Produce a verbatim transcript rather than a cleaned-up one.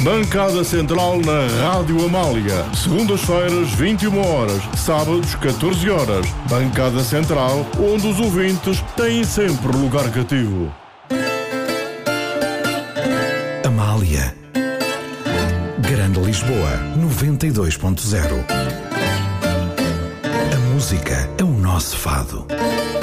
Bancada Central na Rádio Amália. Segundas-feiras, vinte e uma horas. Sábados, catorze horas. Bancada Central, onde os ouvintes têm sempre lugar cativo. Amália. Grande Lisboa, noventa e dois ponto zero. A música é o nosso fado.